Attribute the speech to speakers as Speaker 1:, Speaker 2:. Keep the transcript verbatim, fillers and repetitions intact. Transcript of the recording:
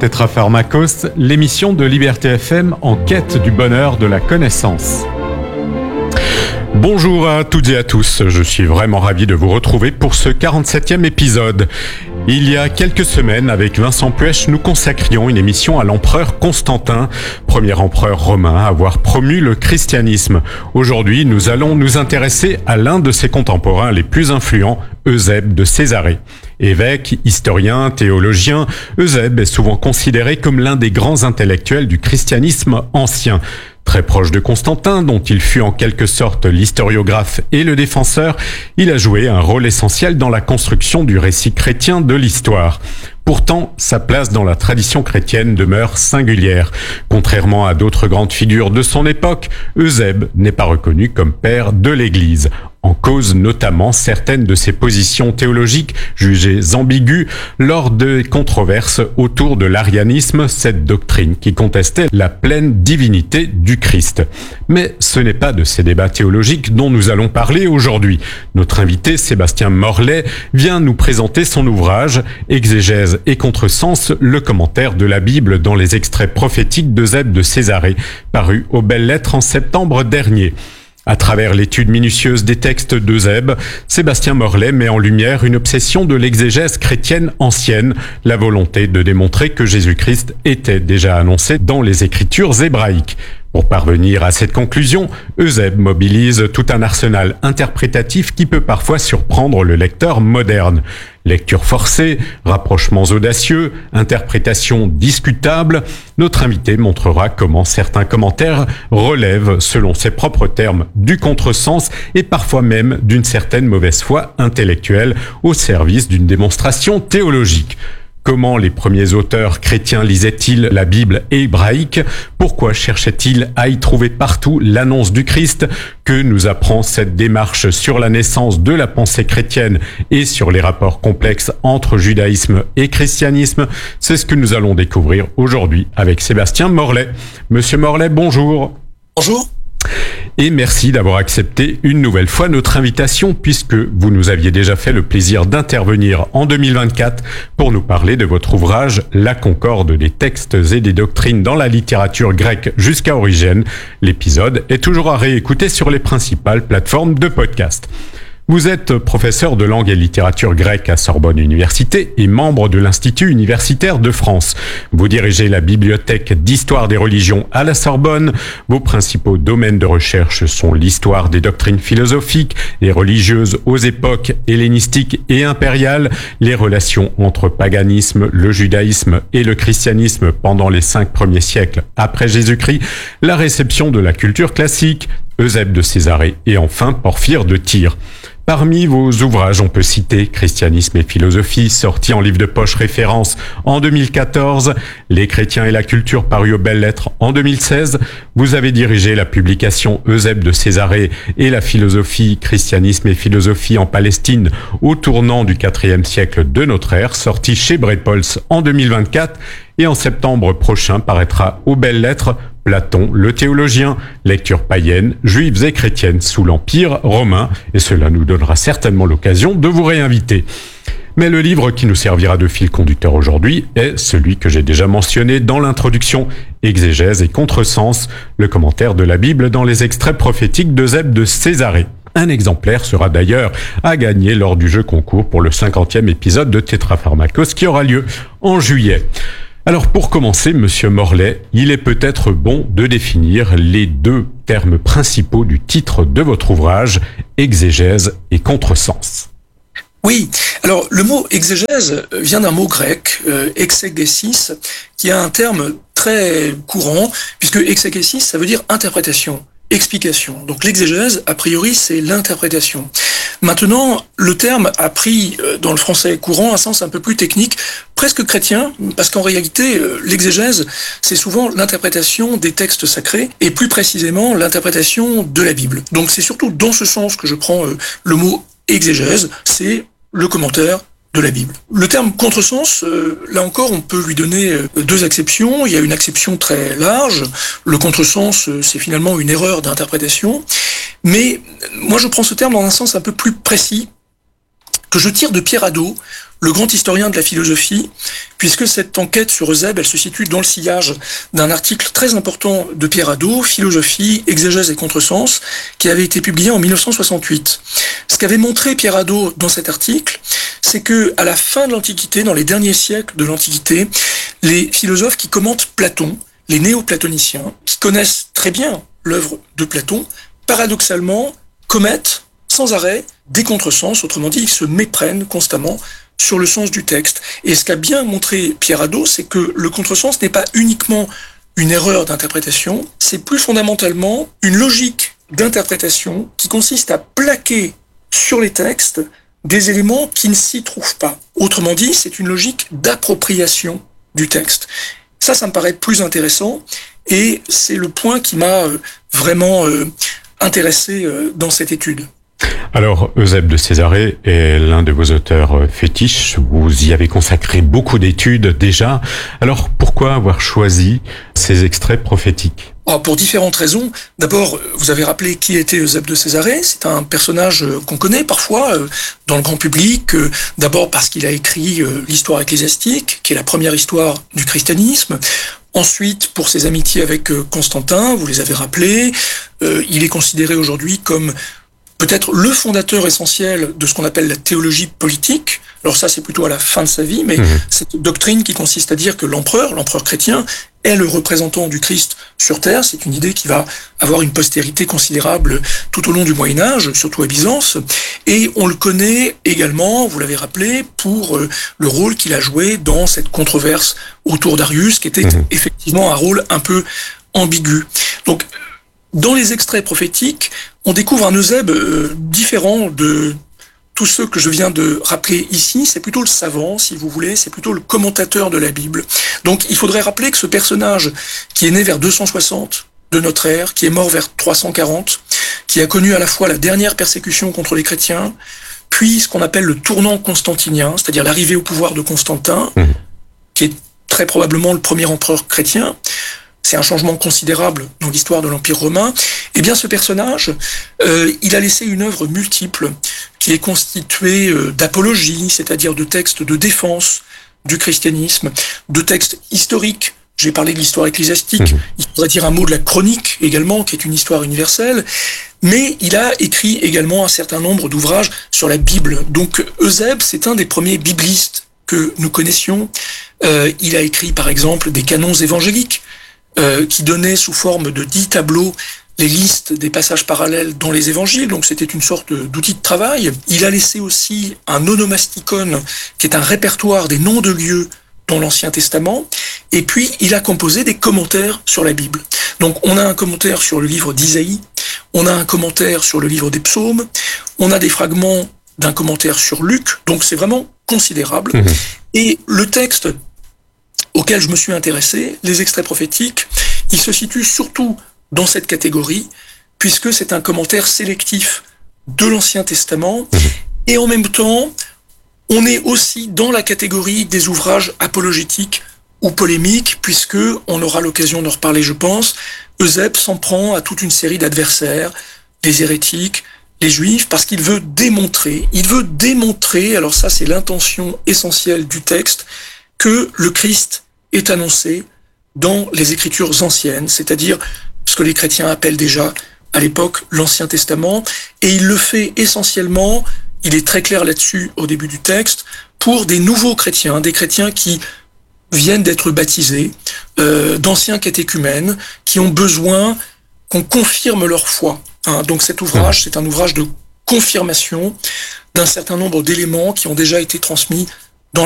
Speaker 1: Tétrapharmakos, l'émission de Liberté F M en quête du bonheur de la connaissance. Bonjour à toutes et à tous, je suis vraiment ravi de vous retrouver pour ce quarante-septième épisode. Il y a quelques semaines, avec Vincent Puech, nous consacrions une émission à l'empereur Constantin, premier empereur romain à avoir promu le christianisme. Aujourd'hui, nous allons nous intéresser à l'un de ses contemporains les plus influents, Eusèbe de Césarée. Évêque, historien, théologien, Eusèbe est souvent considéré comme l'un des grands intellectuels du christianisme ancien. Très proche de Constantin, dont il fut en quelque sorte l'historiographe et le défenseur, il a joué un rôle essentiel dans la construction du récit chrétien de l'histoire. Pourtant, sa place dans la tradition chrétienne demeure singulière. Contrairement à d'autres grandes figures de son époque, Eusèbe n'est pas reconnu comme père de l'Église. En cause notamment certaines de ses positions théologiques jugées ambiguës lors des controverses autour de l'arianisme, cette doctrine qui contestait la pleine divinité du Christ. Mais ce n'est pas de ces débats théologiques dont nous allons parler aujourd'hui. Notre invité, Sébastien Morlet, vient nous présenter son ouvrage « Exégèse et contresens, le commentaire de la Bible dans les extraits prophétiques d'Eusèbe de Césarée », paru aux Belles Lettres en septembre dernier. À travers l'étude minutieuse des textes d'Eusèbe, Sébastien Morlet met en lumière une obsession de l'exégèse chrétienne ancienne, la volonté de démontrer que Jésus-Christ était déjà annoncé dans les Écritures hébraïques. Pour parvenir à cette conclusion, Eusèbe mobilise tout un arsenal interprétatif qui peut parfois surprendre le lecteur moderne. Lecture forcée, rapprochements audacieux, interprétations discutables, notre invité montrera comment certains commentaires relèvent, selon ses propres termes, du contresens et parfois même d'une certaine mauvaise foi intellectuelle au service d'une démonstration théologique. Comment les premiers auteurs chrétiens lisaient-ils la Bible hébraïque? Pourquoi cherchaient-ils à y trouver partout l'annonce du Christ? Que nous apprend cette démarche sur la naissance de la pensée chrétienne et sur les rapports complexes entre judaïsme et christianisme? C'est ce que nous allons découvrir aujourd'hui avec Sébastien Morlet. Monsieur Morlet, bonjour.
Speaker 2: Bonjour.
Speaker 1: Et merci d'avoir accepté une nouvelle fois notre invitation puisque vous nous aviez déjà fait le plaisir d'intervenir en deux mille vingt-quatre pour nous parler de votre ouvrage « La Concorde des textes et des doctrines dans la littérature grecque jusqu'à Origène ». L'épisode est toujours à réécouter sur les principales plateformes de podcast. Vous êtes professeur de langue et littérature grecque à Sorbonne Université et membre de l'Institut universitaire de France. Vous dirigez la bibliothèque d'histoire des religions à la Sorbonne. Vos principaux domaines de recherche sont l'histoire des doctrines philosophiques et religieuses aux époques hellénistiques et impériales, les relations entre paganisme, le judaïsme et le christianisme pendant les cinq premiers siècles après Jésus-Christ, la réception de la culture classique, Eusèbe de Césarée et enfin Porphyre de Tyr. Parmi vos ouvrages, on peut citer Christianisme et philosophie, sorti en livre de poche référence en deux mille quatorze, Les chrétiens et la culture, paru aux Belles Lettres en deux mille seize. Vous avez dirigé la publication Eusèbe de Césarée et la philosophie, christianisme et philosophie en Palestine au tournant du quatrième siècle de notre ère, sorti chez Brepols en deux mille vingt-quatre. Et en septembre prochain paraîtra aux Belles Lettres Platon, le théologien, lecture païenne, juive et chrétienne sous l'Empire romain, et cela nous donnera certainement l'occasion de vous réinviter. Mais le livre qui nous servira de fil conducteur aujourd'hui est celui que j'ai déjà mentionné dans l'introduction, Exégèse et contresens, le commentaire de la Bible dans les extraits prophétiques d'Eusèbe de Césarée. Un exemplaire sera d'ailleurs à gagner lors du jeu concours pour le cinquantième épisode de Tétrapharmakos qui aura lieu en juillet. Alors pour commencer, Monsieur Morlet, il est peut-être bon de définir les deux termes principaux du titre de votre ouvrage, exégèse et contresens.
Speaker 2: Oui, alors le mot exégèse vient d'un mot grec, euh, exégesis, qui a un terme très courant, puisque exégesis, ça veut dire interprétation, explication. Donc l'exégèse, a priori, c'est l'interprétation. Maintenant, le terme a pris, dans le français courant, un sens un peu plus technique, presque chrétien, parce qu'en réalité, l'exégèse, c'est souvent l'interprétation des textes sacrés, et plus précisément, l'interprétation de la Bible. Donc c'est surtout dans ce sens que je prends le mot exégèse, c'est le commentaire de la Bible. Le terme contresens, euh, là encore, on peut lui donner euh, deux acceptions. Il y a une acception très large. Le contresens, euh, c'est finalement une erreur d'interprétation. Mais moi, je prends ce terme dans un sens un peu plus précis, que je tire de Pierre Hadot, le grand historien de la philosophie, puisque cette enquête sur Eusèbe, elle se situe dans le sillage d'un article très important de Pierre Hadot, Philosophie, exégèse et contresens, qui avait été publié en mille neuf cent soixante-huit. Ce qu'avait montré Pierre Hadot dans cet article, c'est que à la fin de l'Antiquité, dans les derniers siècles de l'Antiquité, les philosophes qui commentent Platon, les néo-platoniciens, qui connaissent très bien l'œuvre de Platon, paradoxalement commettent sans arrêt des contresens, autrement dit, ils se méprennent constamment sur le sens du texte. Et ce qu'a bien montré Pierre Hadot, c'est que le contresens n'est pas uniquement une erreur d'interprétation, c'est plus fondamentalement une logique d'interprétation qui consiste à plaquer sur les textes des éléments qui ne s'y trouvent pas. Autrement dit, c'est une logique d'appropriation du texte. Ça, ça me paraît plus intéressant et c'est le point qui m'a vraiment euh, intéressé euh, dans cette étude.
Speaker 1: Alors, Eusèbe de Césarée est l'un de vos auteurs fétiches. Vous y avez consacré beaucoup d'études déjà. Alors, pourquoi avoir choisi ces extraits prophétiques ?
Speaker 2: Oh, pour différentes raisons. D'abord, vous avez rappelé qui était Eusèbe de Césarée. C'est un personnage qu'on connaît parfois dans le grand public. D'abord parce qu'il a écrit l'histoire ecclésiastique, qui est la première histoire du christianisme. Ensuite, pour ses amitiés avec Constantin, vous les avez rappelés. Il est considéré aujourd'hui comme peut-être le fondateur essentiel de ce qu'on appelle la théologie politique. Alors ça, c'est plutôt à la fin de sa vie, mais mmh. cette doctrine qui consiste à dire que l'empereur, l'empereur chrétien, est le représentant du Christ sur Terre, c'est une idée qui va avoir une postérité considérable tout au long du Moyen-Âge, surtout à Byzance. Et on le connaît également, vous l'avez rappelé, pour le rôle qu'il a joué dans cette controverse autour d'Arius, qui était mmh. effectivement un rôle un peu ambigu. Donc, dans les extraits prophétiques, on découvre un Eusèbe euh, différent de tous ceux que je viens de rappeler ici. C'est plutôt le savant, si vous voulez, c'est plutôt le commentateur de la Bible. Donc il faudrait rappeler que ce personnage, qui est né vers deux cent soixante de notre ère, qui est mort vers trois cent quarante, qui a connu à la fois la dernière persécution contre les chrétiens, puis ce qu'on appelle le tournant constantinien, c'est-à-dire l'arrivée au pouvoir de Constantin, mmh. qui est très probablement le premier empereur chrétien, c'est un changement considérable dans l'histoire de l'Empire romain, eh bien ce personnage, euh, il a laissé une œuvre multiple qui est constituée euh, d'apologie, c'est-à-dire de textes de défense du christianisme, de textes historiques. J'ai parlé de l'histoire ecclésiastique, mmh. il faudrait dire un mot de la chronique également, qui est une histoire universelle, mais il a écrit également un certain nombre d'ouvrages sur la Bible. Donc Eusèbe, c'est un des premiers biblistes que nous connaissions. Euh, il a écrit par exemple des canons évangéliques, Euh, qui donnait sous forme de dix tableaux les listes des passages parallèles dans les évangiles, donc c'était une sorte d'outil de travail. Il a laissé aussi un onomasticon, qui est un répertoire des noms de lieux dans l'Ancien Testament, et puis il a composé des commentaires sur la Bible. Donc on a un commentaire sur le livre d'Isaïe, on a un commentaire sur le livre des psaumes, on a des fragments d'un commentaire sur Luc, donc c'est vraiment considérable. Mmh. Et le texte auquel je me suis intéressé, les extraits prophétiques, ils se situent surtout dans cette catégorie, puisque c'est un commentaire sélectif de l'Ancien Testament, et en même temps, on est aussi dans la catégorie des ouvrages apologétiques ou polémiques, puisque on aura l'occasion d'en reparler, je pense. Eusèbe s'en prend à toute une série d'adversaires, les hérétiques, les juifs, parce qu'il veut démontrer, il veut démontrer, alors ça c'est l'intention essentielle du texte, que le Christ est annoncé dans les Écritures anciennes, c'est-à-dire ce que les chrétiens appellent déjà à l'époque l'Ancien Testament, et il le fait essentiellement, il est très clair là-dessus au début du texte, pour des nouveaux chrétiens, des chrétiens qui viennent d'être baptisés, euh, d'anciens catéchumènes, qui ont besoin qu'on confirme leur foi. Hein, donc cet ouvrage, c'est un ouvrage de confirmation d'un certain nombre d'éléments qui ont déjà été transmis